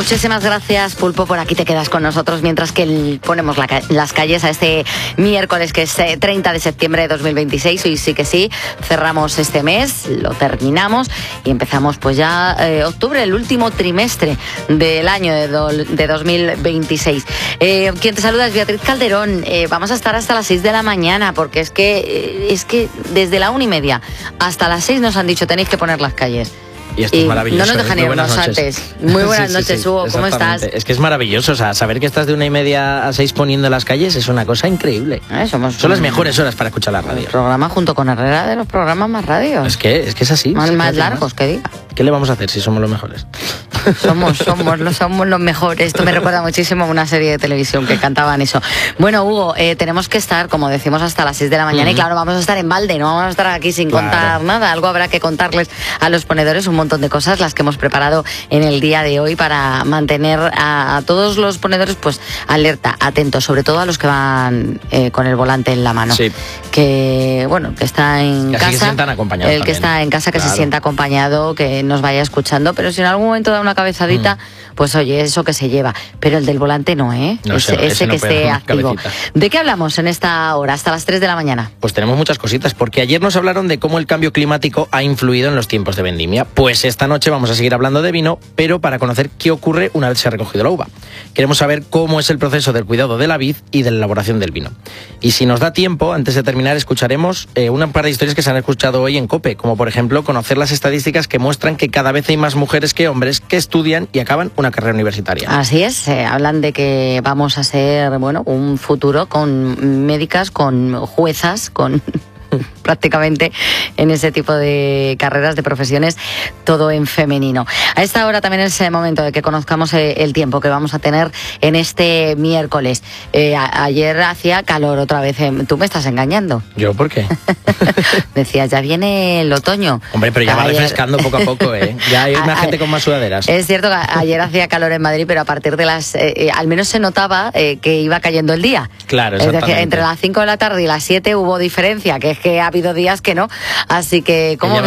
Muchísimas gracias, Pulpo, por aquí te quedas con nosotros mientras que ponemos las calles a este miércoles, que es 30 de septiembre de 2026. Hoy sí que sí, cerramos este mes, lo terminamos y empezamos pues ya octubre, el último trimestre del año de 2026. Quien te saluda es Beatriz Calderón. Vamos a estar hasta las 6 de la mañana porque es que desde la 1:30 hasta las 6 nos han dicho tenéis que poner las calles. Y esto es maravilloso. No nos dejan irnos antes. Muy buenas noches, Hugo, ¿cómo estás? Es que es maravilloso, o sea, saber que estás de 1:30 a 6 poniendo las calles es una cosa increíble. Son las mejores horas para escuchar la radio. El programa junto con Herrera de los programas más radios. Es que es así. Más largos, que diga. ¿Qué le vamos a hacer si somos los mejores? Somos los mejores. Esto me recuerda muchísimo a una serie de televisión que cantaban eso. Bueno, Hugo, tenemos que estar, como decimos, hasta las 6 de la mañana. Y claro, vamos a estar en balde, no vamos a estar aquí sin contar nada. Algo habrá que contarles a los ponedores, un montón de cosas, las que hemos preparado en el día de hoy para mantener a todos los ponedores pues alerta, atentos, sobre todo a los que van con el volante en la mano. Sí. Que está en casa. Que se sientan acompañados el también. Que está en casa, que se sienta acompañado, que nos vaya escuchando, pero si en algún momento da una cabezadita, pues oye, eso que se lleva. Pero el del volante no, ¿eh? No, ese no que esté activo. Cabecita. ¿De qué hablamos en esta hora, hasta las 3 de la mañana? Pues tenemos muchas cositas, porque ayer nos hablaron de cómo el cambio climático ha influido en los tiempos de vendimia. Pues esta noche vamos a seguir hablando de vino, pero para conocer qué ocurre una vez se ha recogido la uva. Queremos saber cómo es el proceso del cuidado de la vid y de la elaboración del vino. Y si nos da tiempo, antes de terminar, escucharemos un par de historias que se han escuchado hoy en COPE, como por ejemplo conocer las estadísticas que muestran que cada vez hay más mujeres que hombres que estudian y acaban una carrera universitaria. Así es, hablan de que vamos a ser, un futuro con médicas, con juezas, con prácticamente en ese tipo de carreras, de profesiones, todo en femenino. A esta hora también es el momento de que conozcamos el tiempo que vamos a tener en este miércoles. Ayer hacía calor otra vez. Tú me estás engañando. ¿Yo por qué? Decías, ya viene el otoño. Hombre, pero ya va refrescando poco a poco, ¿eh? Ya hay más gente con más sudaderas. Es cierto que ayer hacía calor en Madrid, pero a partir de las... al menos se notaba que iba cayendo el día. Claro, exactamente. Es decir, entre las 5 de la tarde y las 7 hubo diferencia, que es que ha habido días que no. Así que, ¿cómo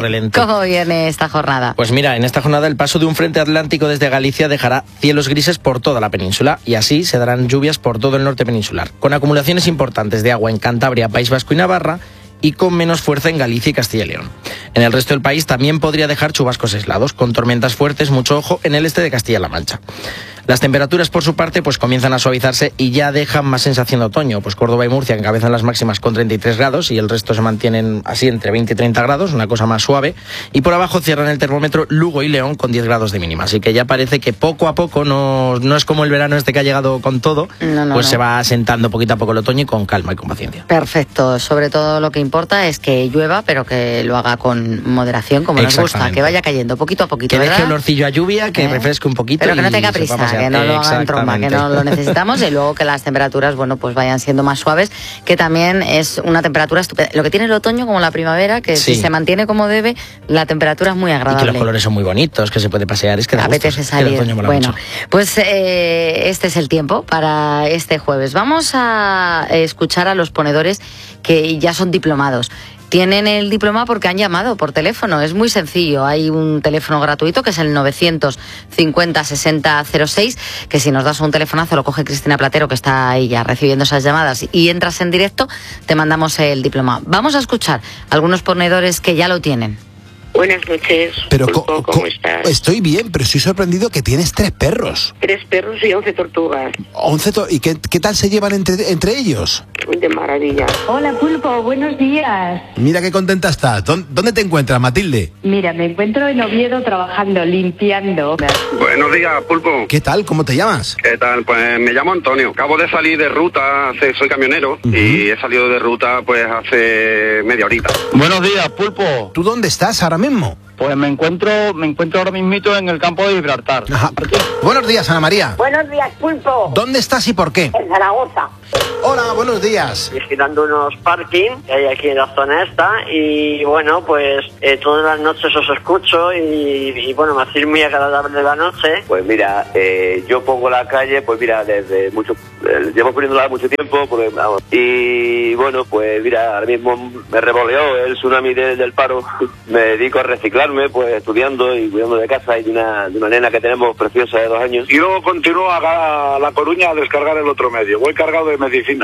viene esta jornada? Pues mira, en esta jornada el paso de un frente atlántico desde Galicia dejará cielos grises por toda la península y así se darán lluvias por todo el norte peninsular, con acumulaciones importantes de agua en Cantabria, País Vasco y Navarra, y con menos fuerza en Galicia y Castilla y León. En el resto del país también podría dejar chubascos aislados, con tormentas fuertes, mucho ojo, en el este de Castilla-La Mancha. Las temperaturas, por su parte, pues comienzan a suavizarse y ya dejan más sensación de otoño. Pues Córdoba y Murcia encabezan las máximas con 33 grados y el resto se mantienen así entre 20 y 30 grados, una cosa más suave. Y por abajo cierran el termómetro Lugo y León con 10 grados de mínima. Así que ya parece que poco a poco, no es como el verano este que ha llegado con todo, se va asentando poquito a poco el otoño y con calma y con paciencia. Perfecto. Sobre todo lo que importa es que llueva, pero que lo haga con moderación, como nos gusta, que vaya cayendo poquito a poquito. Que ¿verdad? deje olorcillo a lluvia, que refresque un poquito. Pero que no tenga prisa, que no lo haga en tromba, que no lo necesitamos, y luego que las temperaturas, pues vayan siendo más suaves, que también es una temperatura estupenda. Lo que tiene el otoño, como la primavera, que si se mantiene como debe, la temperatura es muy agradable. Y que los colores son muy bonitos, que se puede pasear, es que da apetece gusto, salir. Es que el otoño mola mucho. Pues este es el tiempo para este jueves. Vamos a escuchar a los ponedores que ya son diplomados. Tienen el diploma porque han llamado por teléfono. Es muy sencillo. Hay un teléfono gratuito que es el 950 60 06, que si nos das un telefonazo lo coge Cristina Platero, que está ahí ya recibiendo esas llamadas, y entras en directo, te mandamos el diploma. Vamos a escuchar algunos ponedores que ya lo tienen. Buenas noches. Pero ¿Cómo estás? Estoy bien, pero estoy sorprendido que tienes 3 perros. 3 perros y 11 tortugas. 11 ¿Y qué tal se llevan entre ellos? De maravilla. Hola, Pulpo, buenos días. Mira qué contenta estás. ¿Dónde te encuentras, Matilde? Mira, me encuentro en Oviedo trabajando, limpiando. Buenos días, Pulpo. ¿Qué tal? ¿Cómo te llamas? ¿Qué tal? Pues me llamo Antonio. Acabo de salir de ruta, soy camionero, y he salido de ruta pues hace media horita. Buenos días, Pulpo. ¿Tú dónde estás ahora mismo? Pues me encuentro ahora mismito en el campo de Gibraltar. Ajá. Buenos días, Ana María. Buenos días, Pulpo. ¿Dónde estás y por qué? En Zaragoza. Hola, buenos días. Vigilando unos parking que hay aquí en la zona esta, y bueno, pues todas las noches os escucho y bueno, me hacéis muy agradable la noche. Pues mira, yo pongo la calle, pues mira, desde mucho llevo poniéndola mucho tiempo, porque, vamos, y bueno, pues mira, ahora mismo me revoleó el tsunami del paro. Me dedico a reciclarme, pues estudiando y cuidando de casa y de una nena que tenemos preciosa de 2 años. Y luego continúo a La Coruña a descargar el otro medio. Voy cargado de medicinas.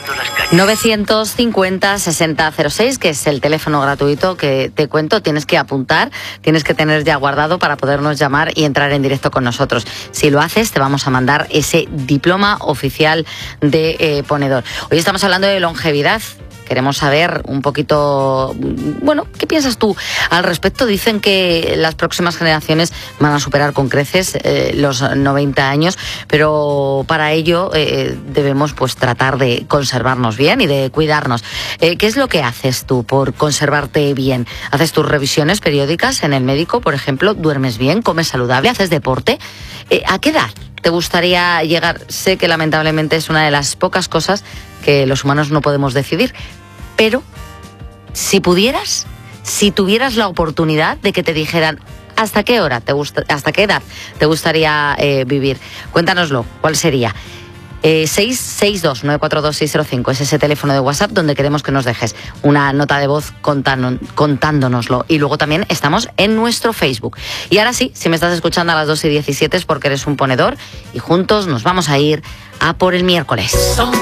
950-6006, que es el teléfono gratuito que te cuento, tienes que apuntar, tienes que tener ya guardado para podernos llamar y entrar en directo con nosotros. Si lo haces, te vamos a mandar ese diploma oficial de ponedor. Hoy estamos hablando de longevidad. Queremos saber un poquito, bueno, ¿qué piensas tú al respecto? Dicen que las próximas generaciones van a superar con creces los 90 años, pero para ello debemos pues tratar de conservarnos bien y de cuidarnos. ¿Qué es lo que haces tú por conservarte bien? ¿Haces tus revisiones periódicas en el médico, por ejemplo? ¿Duermes bien? ¿Comes saludable? ¿Haces deporte? ¿A qué edad te gustaría llegar? Sé que lamentablemente es una de las pocas cosas que los humanos no podemos decidir, pero si pudieras, si tuvieras la oportunidad de que te dijeran hasta qué edad te gustaría vivir, cuéntanoslo, ¿cuál sería? 662-942-605 es ese teléfono de WhatsApp donde queremos que nos dejes una nota de voz contándonoslo. Y luego también estamos en nuestro Facebook. Y ahora sí, si me estás escuchando a las 2:17 es porque eres un ponedor y juntos nos vamos a ir a por el miércoles.